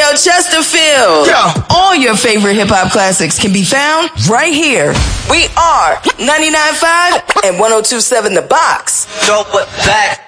Radio Chesterfield. Yeah. All your favorite hip-hop classics can be found right here. We are 99.5 and 102.7 The Box. Throw it back.